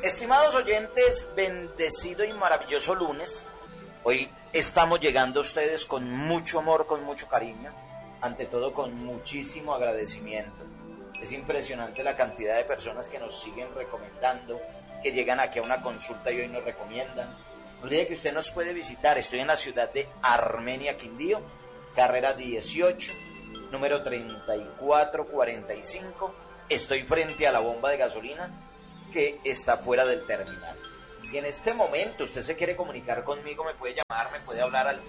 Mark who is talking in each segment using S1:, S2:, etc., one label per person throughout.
S1: Estimados oyentes, bendecido y maravilloso lunes. Hoy estamos llegando a ustedes con mucho amor, con mucho cariño, ante todo con muchísimo agradecimiento. Es impresionante la cantidad de personas que nos siguen recomendando, que llegan aquí a una consulta y hoy nos recomiendan. No olvide que usted nos puede visitar. Estoy en la ciudad de Armenia, Quindío, carrera 18, número 3445. Estoy frente a la bomba de gasolina que está fuera del terminal. Si en este momento usted se quiere comunicar conmigo, me puede llamar, me puede hablar al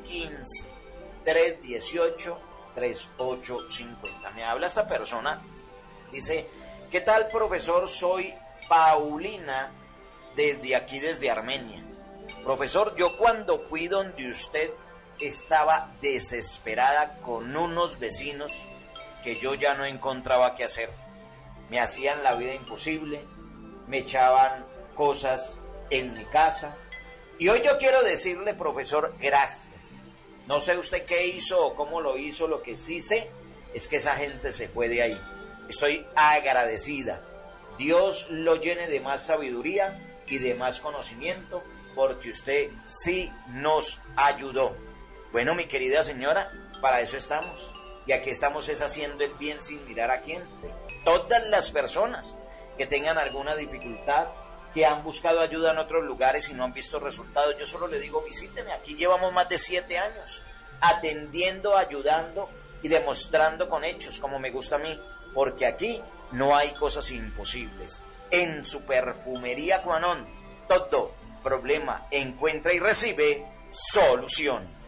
S1: 315-318-3850. Me habla esta persona, dice: ¿qué tal, profesor? Soy Paulina, desde aquí, desde Armenia. Profesor, yo cuando fui donde usted estaba desesperada con unos vecinos que yo ya no encontraba qué hacer. Me hacían la vida imposible, me echaban cosas en mi casa. Y hoy yo quiero decirle, profesor, gracias. No sé usted qué hizo o cómo lo hizo, lo que sí sé es que esa gente se fue de ahí. Estoy agradecida. Dios lo llene de más sabiduría y de más conocimiento, porque usted sí nos ayudó. Bueno, mi querida señora, para eso estamos. Y aquí estamos es haciendo el bien sin mirar a quién. Todas las personas que tengan alguna dificultad, que han buscado ayuda en otros lugares y no han visto resultados, yo solo le digo, visíteme. Aquí llevamos más de 7 años atendiendo, ayudando y demostrando con hechos, como me gusta a mí, porque aquí no hay cosas imposibles. En su perfumería Cuanón, todo problema encuentra y recibe solución.